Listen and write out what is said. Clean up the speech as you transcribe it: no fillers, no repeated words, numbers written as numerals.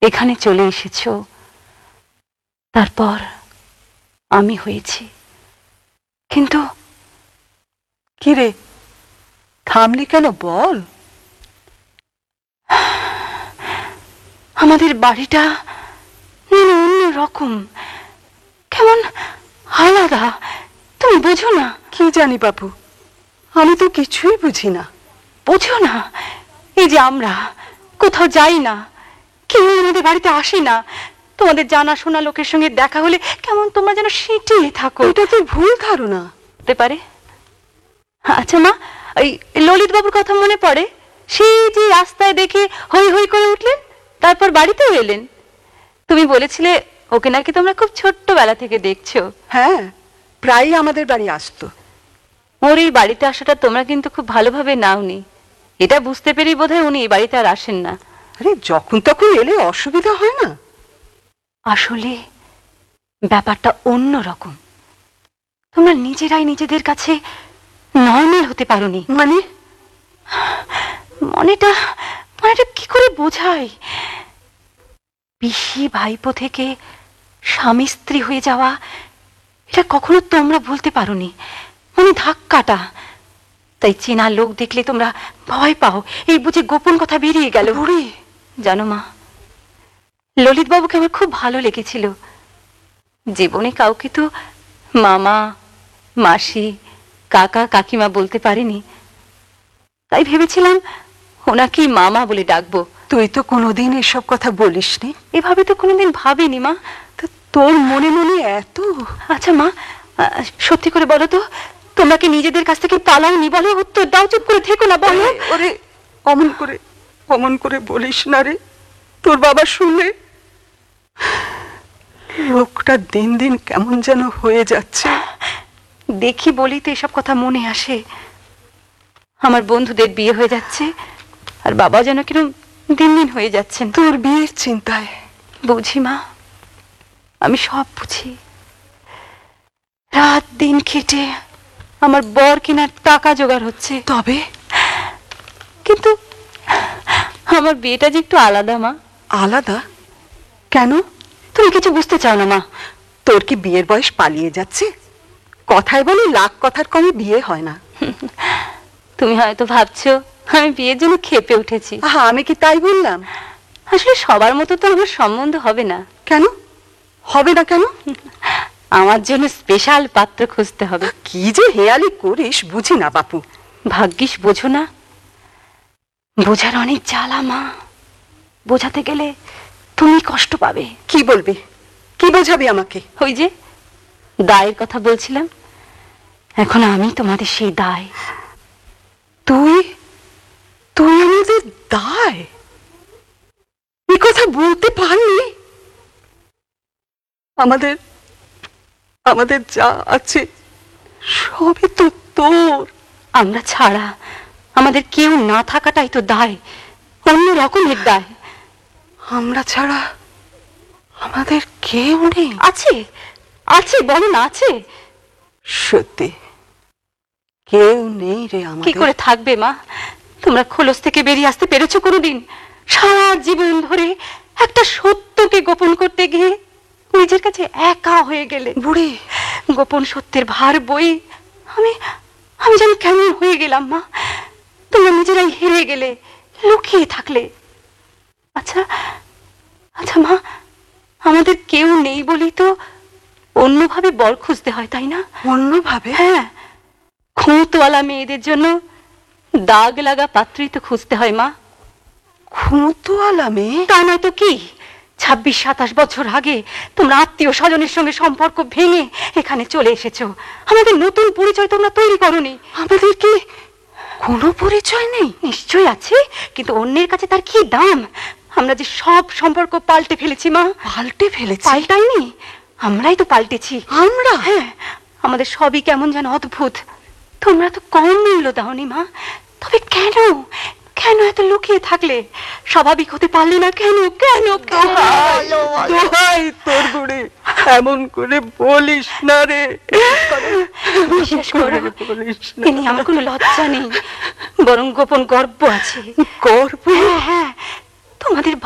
এখানে চলে এসেছো, তারপর আমি হয়েছি। কিন্তু কি রে, থামলি কেন বল? আমাদের বাড়িটা অন্য রকম, কেমন আলাদা। তুমি বোঝো না? কি জানি বাবু, আমি তো কিছুই বুঝি না। বোঝো না? এই যে আমরা কোথাও যাই না, কেউ আমাদের বাড়িতে আসে না, তোমাদের জানাশোনা লোকের সঙ্গে দেখা হলে কেমন তোমরা যেন সিটিয়ে থাকো। এটা তো ভুল ধারণা। হতে পারে। আচ্ছা মা, ওই ললিত বাবুর কথা মনে পড়ে? সেই যে রাস্তায় দেখে হই হই করে উঠলেন, তারপর বাড়িতেও এলেন। তুমি বলেছিলে ওকে নাকি তোমরা খুব ছোট্টবেলা থেকে দেখছো। হ্যাঁ, প্রায়ই আমাদের বাড়ি আসতো। ওর এই বাড়িতে আসাটা তোমরা কিন্তু খুব ভালোভাবে নাওনি। এটা বুঝতে পেরেই বোধহয় উনি এই বাড়িতে আর আসেন না। আরে যখন তখন এলে অসুবিধা হয় না? আসলে ব্যাপারটা অন্য রকম। তোমরা নিজেরাই নিজেদের কাছে নর্মাল হতে পারোনি। মনেটা কি করে বোঝাই? পিসি ভাইপো থেকে স্বামী স্ত্রী হয়ে যাওয়া, এটা কখনো তোমরা বলতে পারোনি। মনে ধাক্কাটা, তাই চেনা লোক দেখলে তোমরা ভয় পাও, এই বুঝে গোপন কথা বেরিয়ে গেল। জানো মা, ললিত বাবুকে আমার খুব ভালো লেগেছিল। জীবনে কাউকে তো মামা, মাসি, কাকা, কাকিমা বলতে পারিনি, তাই ভেবেছিলাম ওনাকে মামা বলে ডাকবো। তুই তো কোনোদিন এসব কথা বলিসনি। এভাবে তো কোনোদিন ভাবিনি মা। তোর মনে মনে এত। আচ্ছা মা, সত্যি করে বলো তো, তোমরা কি নিজেদের কাছ থেকে পালাওনি? বলো, উত্তর দাও, চুপ করে থেকো না, বলো। ওরে, অমন করে বলিস না রে, তোর বাবা শুনলে। লোকটা দিন দিন কেমন যেন হয়ে যাচ্ছে। দেখি বলি তো এসব কথা মনে আসে। আমার বন্ধুদের বিয়ে হয়ে যাচ্ছে, আর বাবা যেন কিরম দিন দিন হয়ে যাচ্ছেন। তোর বিয়ের চিন্তায়। বুঝি মা, আমি সব বুঝি। রাত দিন খেটে আমার বর কেনার টাকা জোগাড় হচ্ছে, তবে কিন্তু আমার বিয়েটা যে একটু আলাদা মা। আলাদা কেন? তুমি কিছু বুঝতে চাও না মা। তোর কি বিয়ের বয়স পালিয়ে যাচ্ছে? কথায় বলে লাখ কথার কমে বিয়ে হয় না। তুমি হয়তো ভাবছো আমি বিয়ের জন্য ক্ষেপে উঠেছি। আমি কি তাই বললাম? আসলে সবার মতো তো আমার সম্বন্ধ হবে না। কেন হবে না? কেন? আমার জন্য স্পেশাল পাত্র খুঁজতে হবে। কি যে হেয়ালি করিস বুঝি না বাপু। ভাগ্যিস বোঝো না। বোঝার অনেক জ্বালা মা। বোঝাতে গেলে তুমি কষ্ট পাবে। কি বলবি? কি বোঝাবি আমাকে? ওই যে দায়ের কথা বলছিলাম, এখন আমি তোমাদের সেই দায়। তুই আমাদের দায়? এ কথা বলতে পারলি? আমাদের যা আছে সবই তো তোর। আমরা ছাড়া আমাদের কেউ না থাকাটাই তো দায়, অন্য রকমের দায়। আমরা ছাড়া আমাদের কেউ নেই? আছে, আছে, বলো না আছে। সত্যি কেউ নেই রে আমাদের। কি করে থাকবে মা? তোমরা খোলস থেকে বেরিয়ে আসতে পেরেছো কোনোদিন? সারা জীবন ধরে একটা সত্যকে গোপন করতে গিয়ে নিজের কাছে একা হয়ে গেলে। বুড়ি, গোপন সত্যের ভার বই আমি যেন কেমন হয়ে গেলাম মা। তোমরা নিজেরাই হেরে গেলে, লুকিয়ে থাকলে। আচ্ছা আচ্ছা মা, আমাদের কেউ নেই বলেই তো অন্যভাবে বর খুঁজতে হয়, তাই না? অন্যভাবে? হ্যাঁ, খুঁতওয়ালা মেয়েদের জন্য দাগ লাগা পাত্রই তো খুঁজতে হয় মা। খুঁতওয়ালা মেয়ে? তা নয় তো কি? 26-27 বছর আগে তোমরা আত্মীয় স্বজনের সঙ্গে সম্পর্ক ভেঙে এখানে চলে এসেছো। আমাদের নতুন পরিচয় তোমরা তৈরি করোনি। আমাদের কি কোনো পরিচয় নেই? নিশ্চয়ই আছে, কিন্তু অন্যের কাছে তার কি দাম? আমরা যে সব সম্পর্ক পাল্টে ফেলেছি মা। পাল্টে ফেলেছি? পাল্টাইনি, আমরাই তো পাল্টেছি। আমরা? হ্যাঁ, আমাদের সবই কেমন যেন অদ্ভুত। তোমরা তো কম মূল্য দাওনি মা। তবে কেন এত লুকিয়ে থাকলে? স্বাভাবিক হতে পারলে না কেন? দোহাই তোর বুড়ি, এমন করে বলিস না রে। বিশ্বাস করো, তিনি আমার কোনো লজ্জা নেই, বরং গোপন গর্ব আছে। গর্ব? হ্যাঁ, তোমাদের